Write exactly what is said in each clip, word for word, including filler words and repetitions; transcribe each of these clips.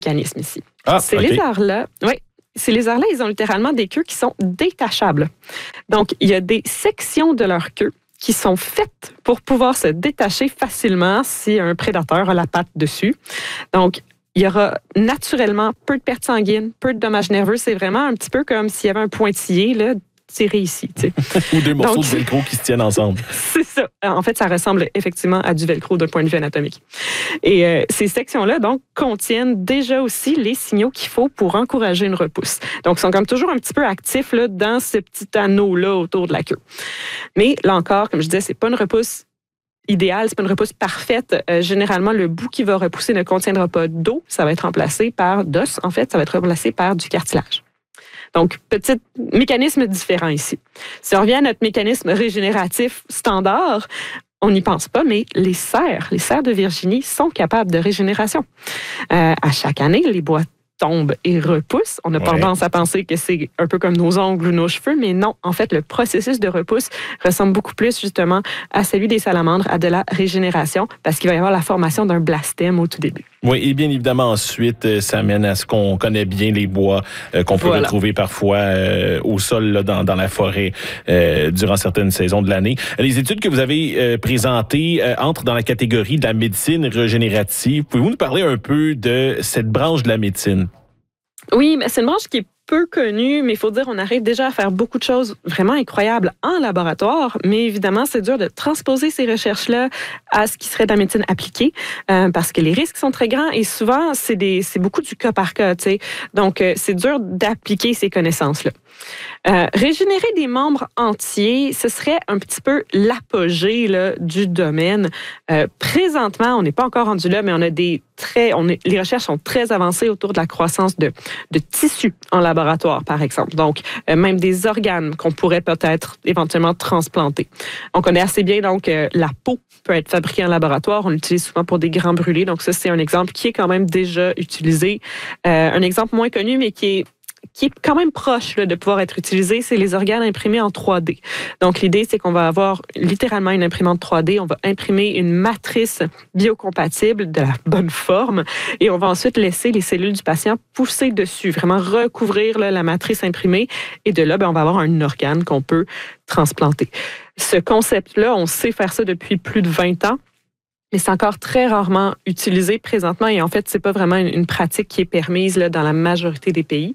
mécanisme ici. Ah, ces okay. lézards-là, oui, ces lézards-là, ils ont littéralement des queues qui sont détachables. Donc, il y a des sections de leur queue qui sont faites pour pouvoir se détacher facilement si un prédateur a la patte dessus. Donc, il y aura naturellement peu de pertes sanguines, peu de dommages nerveux. C'est vraiment un petit peu comme s'il y avait un pointillé là, tiré ici. Tu sais. Ou deux morceaux Donc, de velcro qui se tiennent ensemble. C'est ça. En fait, ça ressemble effectivement à du velcro d'un point de vue anatomique. Et euh, ces sections-là, donc, contiennent déjà aussi les signaux qu'il faut pour encourager une repousse. Donc, ils sont comme toujours un petit peu actifs là, dans ce petit anneau-là autour de la queue. Mais là encore, comme je disais, c'est pas une repousse idéal, c'est pas une repousse parfaite. Euh, généralement, le bout qui va repousser ne contiendra pas d'eau. Ça va être remplacé par d'os. En fait, ça va être remplacé par du cartilage. Donc, petit mécanisme différent ici. Si on revient à notre mécanisme régénératif standard, on n'y pense pas, mais les cerfs, les cerfs de Virginie sont capables de régénération. Euh, à chaque année, les bois tombent et repoussent. On a ouais. tendance à penser que c'est un peu comme nos ongles ou nos cheveux, mais non. En fait, le processus de repousse ressemble beaucoup plus justement à celui des salamandres, à de la régénération, parce qu'il va y avoir la formation d'un blastème au tout début. Oui, et bien évidemment, ensuite, ça mène à ce qu'on connaît bien les bois euh, qu'on peut voilà. retrouver parfois euh, au sol là, dans, dans la forêt euh, durant certaines saisons de l'année. Les études que vous avez euh, présentées euh, entrent dans la catégorie de la médecine régénérative. Pouvez-vous nous parler un peu de cette branche de la médecine? Oui, mais c'est une branche qui est peu connue, mais il faut dire on arrive déjà à faire beaucoup de choses vraiment incroyables en laboratoire, mais évidemment, c'est dur de transposer ces recherches-là à ce qui serait de la médecine appliquée, euh, parce que les risques sont très grands et souvent, c'est, des, c'est beaucoup du cas par cas, tu sais. Donc, euh, c'est dur d'appliquer ces connaissances-là. Euh, régénérer des membres entiers, ce serait un petit peu l'apogée là, du domaine. Euh, présentement, on n'est pas encore rendu là, mais on a des très, on est, les recherches sont très avancées autour de la croissance de, de tissus en laboratoire, par exemple. Donc, euh, même des organes qu'on pourrait peut-être éventuellement transplanter. On connaît assez bien donc euh, la peau peut être fabriquée en laboratoire. On l'utilise souvent pour des grands brûlés. Donc, ça, c'est un exemple qui est quand même déjà utilisé. Euh, un exemple moins connu, mais qui est qui est quand même proche là, de pouvoir être utilisé, c'est les organes imprimés en trois D. Donc, l'idée, c'est qu'on va avoir littéralement une imprimante trois D. On va imprimer une matrice biocompatible de la bonne forme et on va ensuite laisser les cellules du patient pousser dessus, vraiment recouvrir là, la matrice imprimée. Et de là, ben, on va avoir un organe qu'on peut transplanter. Ce concept-là, on sait faire ça depuis plus de vingt ans. Mais c'est encore très rarement utilisé présentement et en fait, c'est pas vraiment une, une pratique qui est permise là, dans la majorité des pays.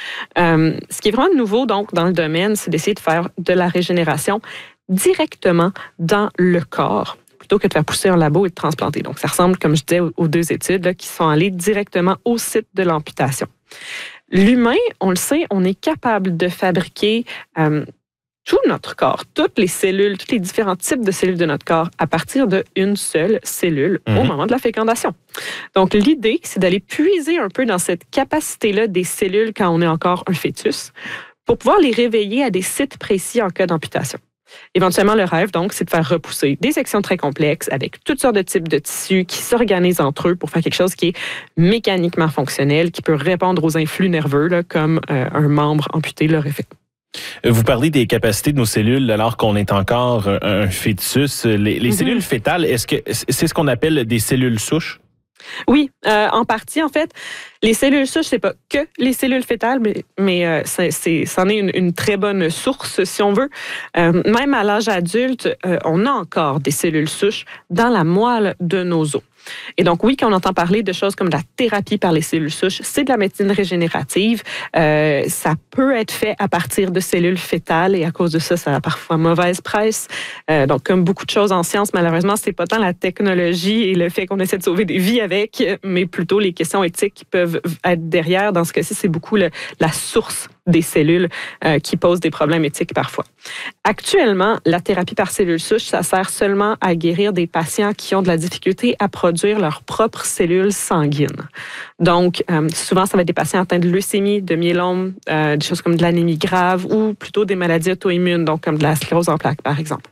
Euh, ce qui est vraiment nouveau donc dans le domaine, c'est d'essayer de faire de la régénération directement dans le corps plutôt que de faire pousser un labo et de transplanter. Donc, ça ressemble, comme je disais, aux deux études là, qui sont allées directement au site de l'amputation. L'humain, on le sait, on est capable de fabriquer euh, tout notre corps, toutes les cellules, tous les différents types de cellules de notre corps à partir d'une seule cellule mmh. au moment de la fécondation. Donc, l'idée, c'est d'aller puiser un peu dans cette capacité-là des cellules quand on est encore un fœtus pour pouvoir les réveiller à des sites précis en cas d'amputation. Éventuellement, le rêve, donc, c'est de faire repousser des sections très complexes avec toutes sortes de types de tissus qui s'organisent entre eux pour faire quelque chose qui est mécaniquement fonctionnel, qui peut répondre aux influx nerveux, là, comme euh, un membre amputé l'aurait fait. Vous parlez des capacités de nos cellules alors qu'on est encore un fœtus. Les, les mm-hmm. cellules fœtales, est-ce que c'est ce qu'on appelle des cellules souches? Oui, euh, en partie, en fait. Les cellules souches, c'est pas que les cellules fœtales, mais, mais euh, c'est, c'est, c'en est une, une très bonne source, si on veut. Euh, même à l'âge adulte, euh, on a encore des cellules souches dans la moelle de nos os. Et donc, oui, quand on entend parler de choses comme la thérapie par les cellules souches, c'est de la médecine régénérative. Euh, ça peut être fait à partir de cellules fœtales et à cause de ça, ça a parfois mauvaise presse. Euh, donc, comme beaucoup de choses en science, malheureusement, c'est pas tant la technologie et le fait qu'on essaie de sauver des vies avec, mais plutôt les questions éthiques qui peuvent être derrière. Dans ce cas-ci, c'est beaucoup le, la source des cellules euh, qui posent des problèmes éthiques parfois. Actuellement, la thérapie par cellules souches, ça sert seulement à guérir des patients qui ont de la difficulté à produire leurs propres cellules sanguines. Donc, euh, souvent, ça va être des patients atteints de leucémie, de myélome, euh, des choses comme de l'anémie grave ou plutôt des maladies auto-immunes, donc comme de la sclérose en plaques, par exemple.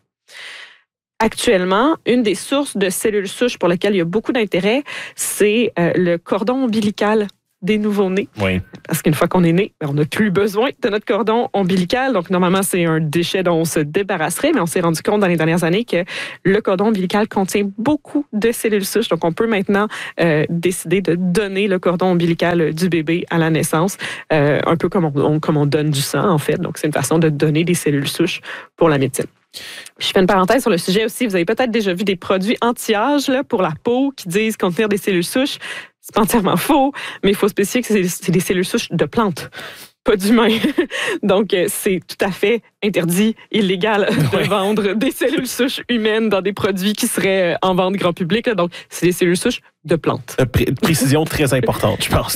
Actuellement, une des sources de cellules souches pour lesquelles il y a beaucoup d'intérêt, c'est euh, le cordon ombilical des nouveau-nés. Oui. Parce qu'une fois qu'on est né, on n'a plus besoin de notre cordon ombilical. Donc, normalement, c'est un déchet dont on se débarrasserait, mais on s'est rendu compte dans les dernières années que le cordon ombilical contient beaucoup de cellules souches. Donc, on peut maintenant euh, décider de donner le cordon ombilical du bébé à la naissance, euh, un peu comme on, on, comme on donne du sang, en fait. Donc, c'est une façon de donner des cellules souches pour la médecine. Je fais une parenthèse sur le sujet aussi. Vous avez peut-être déjà vu des produits anti-âge là, pour la peau qui disent contenir des cellules souches. C'est pas entièrement faux, mais il faut spécifier que c'est, c'est des cellules souches de plantes, pas d'humains. Donc, c'est tout à fait interdit, illégal de ouais. vendre des cellules souches humaines dans des produits qui seraient en vente grand public. Donc, c'est des cellules souches de plantes. Euh, pré- précision très importante, je pense.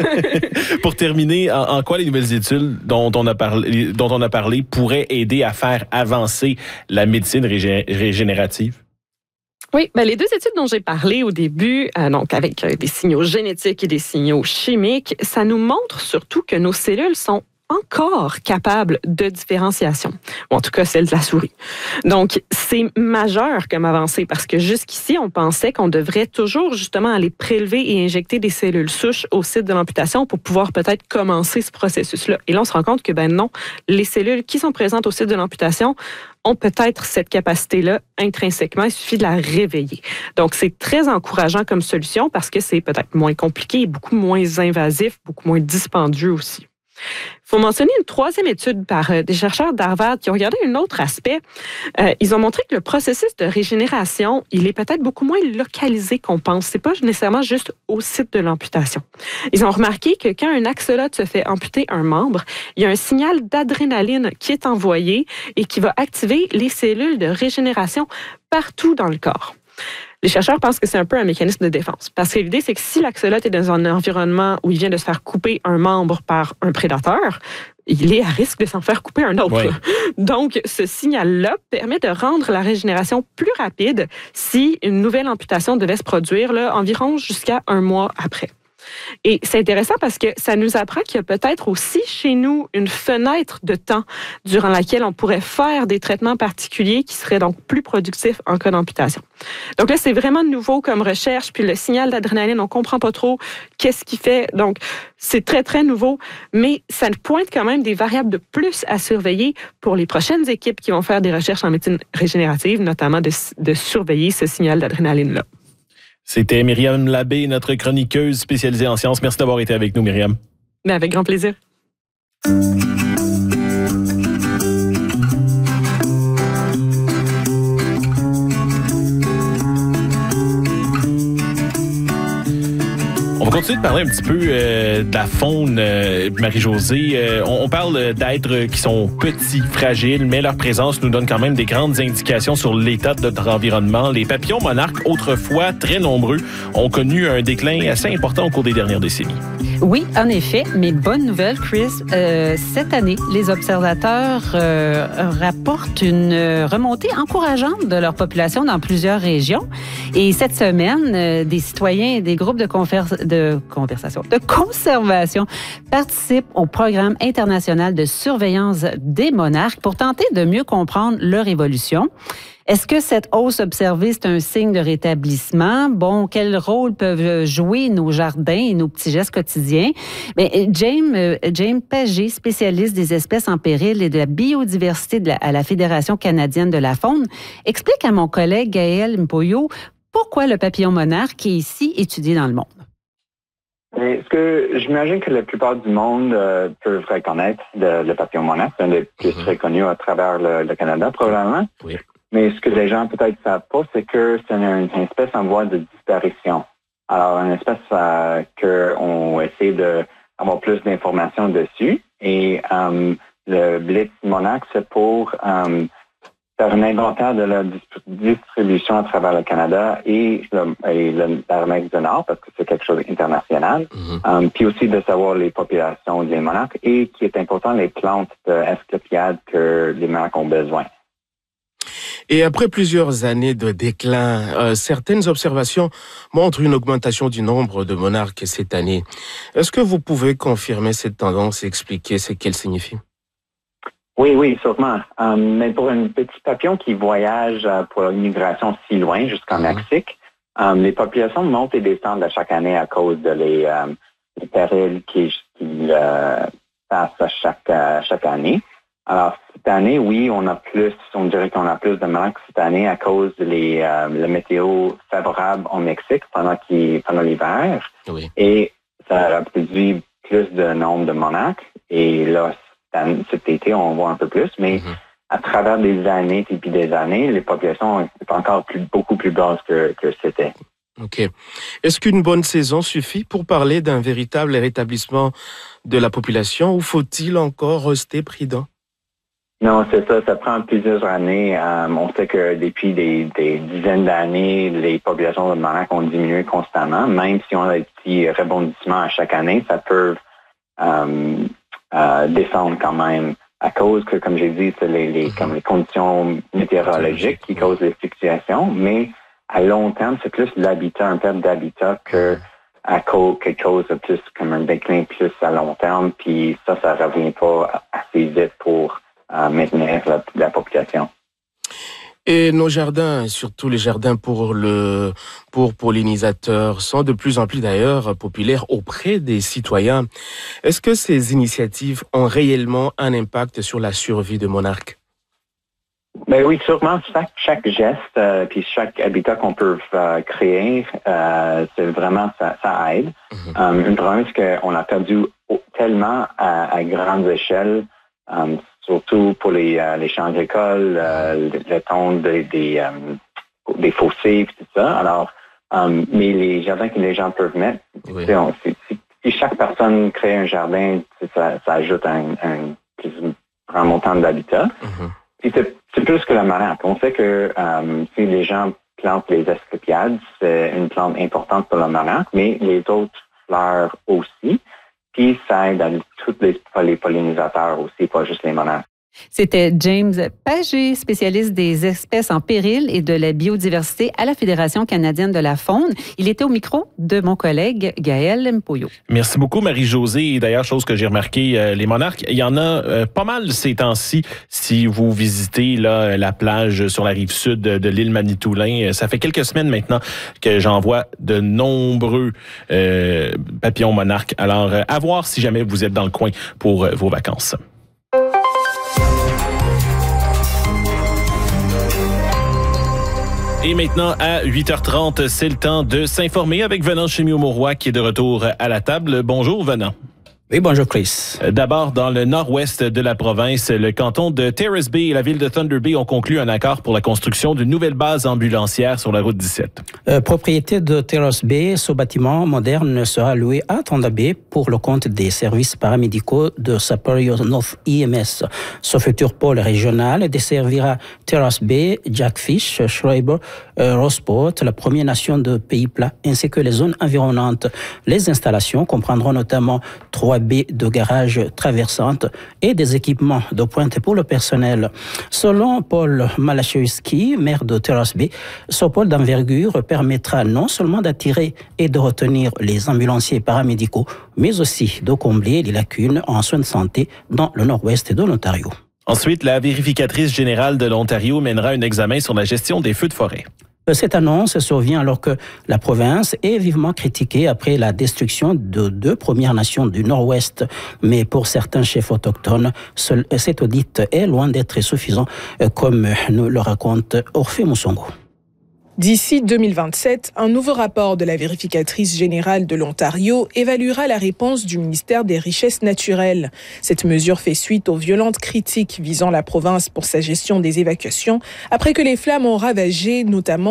Pour terminer, en, en quoi les nouvelles études dont on a parlé, dont on a parlé pourraient aider à faire avancer la médecine régé- régénérative? Oui, ben les deux études dont j'ai parlé au début, euh, donc avec euh, des signaux génétiques et des signaux chimiques, ça nous montre surtout que nos cellules sont encore capables de différenciation, ou en tout cas celle de la souris. Donc, c'est majeur comme avancée parce que jusqu'ici, on pensait qu'on devrait toujours justement aller prélever et injecter des cellules souches au site de l'amputation pour pouvoir peut-être commencer ce processus-là. Et là, on se rend compte que ben non, les cellules qui sont présentes au site de l'amputation ont peut-être cette capacité-là intrinsèquement, il suffit de la réveiller. Donc, c'est très encourageant comme solution parce que c'est peut-être moins compliqué et beaucoup moins invasif, beaucoup moins dispendieux aussi. Il faut mentionner une troisième étude par euh, des chercheurs d'Harvard qui ont regardé un autre aspect. Euh, ils ont montré que le processus de régénération, il est peut-être beaucoup moins localisé qu'on pense. C'est pas nécessairement juste au site de l'amputation. Ils ont remarqué que quand un axolote se fait amputer un membre, il y a un signal d'adrénaline qui est envoyé et qui va activer les cellules de régénération partout dans le corps. Les chercheurs pensent que c'est un peu un mécanisme de défense. Parce que l'idée, c'est que si l'axolote est dans un environnement où il vient de se faire couper un membre par un prédateur, il est à risque de s'en faire couper un autre. Oui. Donc, ce signal-là permet de rendre la régénération plus rapide si une nouvelle amputation devait se produire là, environ jusqu'à un mois après. Et c'est intéressant parce que ça nous apprend qu'il y a peut-être aussi chez nous une fenêtre de temps durant laquelle on pourrait faire des traitements particuliers qui seraient donc plus productifs en cas d'amputation. Donc là, c'est vraiment nouveau comme recherche, puis le signal d'adrénaline, on ne comprend pas trop qu'est-ce qu'il fait. Donc, c'est très, très nouveau, mais ça pointe quand même des variables de plus à surveiller pour les prochaines équipes qui vont faire des recherches en médecine régénérative, notamment de, de surveiller ce signal d'adrénaline-là. C'était Myriam Labbé, notre chroniqueuse spécialisée en sciences. Merci d'avoir été avec nous, Myriam. Mais avec grand plaisir. On va continuer de parler un petit peu euh, de la faune, euh, Marie-Josée. Euh, on, on parle d'êtres qui sont petits, fragiles, mais leur présence nous donne quand même des grandes indications sur l'état de notre environnement. Les papillons monarques, autrefois très nombreux, ont connu un déclin assez important au cours des dernières décennies. Oui, en effet, mais bonne nouvelle, Chris. Euh, cette année, les observateurs euh, rapportent une remontée encourageante de leur population dans plusieurs régions. Et cette semaine, euh, des citoyens et des groupes de, conver- de conversation, de conservation participent au programme international de surveillance des monarques pour tenter de mieux comprendre leur évolution. Est-ce que cette hausse observée, c'est un signe de rétablissement? Bon, quel rôle peuvent jouer nos jardins et nos petits gestes quotidiens? Bien, James, James Pagé, spécialiste des espèces en péril et de la biodiversité de la, à la Fédération canadienne de la faune, explique à mon collègue Gaël Mpoyo pourquoi le papillon monarque est ici étudié dans le monde. Est-ce que j'imagine que la plupart du monde euh, peuvent reconnaître le, le papillon monarque, c'est un des plus mm-hmm. reconnus à travers le, le Canada, probablement. Oui. Mais ce que les gens peut-être ne savent pas, c'est que c'est une, une espèce en voie de disparition. Alors, une espèce euh, qu'on essaie d'avoir plus d'informations dessus. Et euh, le Blitz monarque, c'est pour euh, faire un inventaire de la distribution à travers le Canada et, le, et le, l'Amérique du Nord, parce que c'est quelque chose d'international. Mm-hmm. Um, puis aussi de savoir les populations des monarques et, qui est important, les plantes d'Asclépiades que les monarques ont besoin. Et après plusieurs années de déclin, euh, certaines observations montrent une augmentation du nombre de monarques cette année. Est-ce que vous pouvez confirmer cette tendance et expliquer ce qu'elle signifie? Oui, oui, sûrement. Um, mais pour un petit papillon qui voyage uh, pour une migration si loin jusqu'en mmh. Mexique, um, les populations montent et descendent à chaque année à cause de les, um, les périls qu'ils qui, euh, passent à chaque, à chaque année. Alors, cette année, oui, on a plus, on dirait qu'on a plus de manque cette année à cause de les, euh, la météo favorable au Mexique pendant, qu'il, pendant l'hiver. Oui. Et ça a produit plus de nombre de monarques. Et là, cet été, on voit un peu plus. Mais mm-hmm. à travers des années et puis des années, les populations sont encore plus, beaucoup plus basses que, que c'était. OK. Est-ce qu'une bonne saison suffit pour parler d'un véritable rétablissement de la population ou faut-il encore rester prudent? Non, c'est ça. Ça prend plusieurs années. Euh, on sait que depuis des, des dizaines d'années, les populations de monarques ont diminué constamment. Même si on a des petits rebondissements à chaque année, ça peut euh, euh, descendre quand même à cause que, comme j'ai dit, c'est les, les, comme les conditions météorologiques qui causent les fluctuations. Mais à long terme, c'est plus l'habitat, un perte d'habitat que à cause quelque chose de plus comme un déclin plus à long terme. Puis ça, ça revient pas assez vite pour à maintenir la, la population. Et nos jardins, surtout les jardins pour le pour pollinisateurs, sont de plus en plus d'ailleurs populaires auprès des citoyens. Est-ce que ces initiatives ont réellement un impact sur la survie de monarques? Ben oui, sûrement. Chaque, chaque geste euh, puis chaque habitat qu'on peut euh, créer, euh, c'est vraiment ça, ça aide. Mm-hmm. Um, une problème, c'est qu'on a perdu tellement à, à grande échelle. Um, surtout pour les, euh, les champs agricoles, euh, le, le ton des, des, euh, des fossés et tout ça. Alors, um, mais les jardins que les gens peuvent mettre, oui. on, si, si chaque personne crée un jardin, ça, ça ajoute un, un plus grand montant d'habitat. Mm-hmm. Puis c'est, c'est plus que la monarque. On sait que um, si les gens plantent les asclépiades, c'est une plante importante pour la monarque, mais les autres fleurs aussi. Puis ça aide à tous les, les pollinisateurs aussi, pas juste les monarques. C'était James Pagé, spécialiste des espèces en péril et de la biodiversité à la Fédération canadienne de la faune. Il était au micro de mon collègue Gaël Mpoyo. Merci beaucoup, Marie-Josée. Et d'ailleurs, chose que j'ai remarqué, euh, les monarques, il y en a euh, pas mal ces temps-ci. Si vous visitez là, la plage sur la rive sud de, de l'île Manitoulin, ça fait quelques semaines maintenant que j'en vois de nombreux euh, papillons monarques. Alors, euh, à voir si jamais vous êtes dans le coin pour euh, vos vacances. Et maintenant, à huit heures trente, c'est le temps de s'informer avec Venant Chémiot-Mauroy qui est de retour à la table. Bonjour, Venant. Oui, bonjour Chris. D'abord, dans le nord-ouest de la province, le canton de Terrace Bay et la ville de Thunder Bay ont conclu un accord pour la construction d'une nouvelle base ambulancière sur la route dix-sept. Euh, propriété de Terrace Bay, ce bâtiment moderne sera loué à Thunder Bay pour le compte des services paramédicaux de Superior North I M S. Ce futur pôle régional desservira Terrace Bay, Jackfish, Schreiber, euh, Rossport, la Première Nation de Pays Plats, ainsi que les zones environnantes. Les installations comprendront notamment trois baies de garage traversantes et des équipements de pointe pour le personnel. Selon Paul Malachowski, maire de Terrace Bay, ce pôle d'envergure permettra non seulement d'attirer et de retenir les ambulanciers paramédicaux, mais aussi de combler les lacunes en soins de santé dans le nord-ouest de l'Ontario. Ensuite, la vérificatrice générale de l'Ontario mènera un examen sur la gestion des feux de forêt. Cette annonce survient alors que la province est vivement critiquée après la destruction de deux Premières Nations du Nord-Ouest. Mais pour certains chefs autochtones, cet audit est loin d'être suffisant, comme nous le raconte Orphée Moussongo. D'ici deux mille vingt-sept, un nouveau rapport de la vérificatrice générale de l'Ontario évaluera la réponse du ministère des Richesses naturelles. Cette mesure fait suite aux violentes critiques visant la province pour sa gestion des évacuations après que les flammes ont ravagé notamment